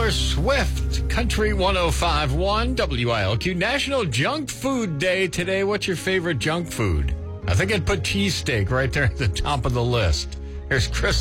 Taylor Swift, Country 105.1 WILQ. National Junk Food Day today. What's your favorite junk food? I think I'd put cheesesteak right there at the top of the list. Here's Chris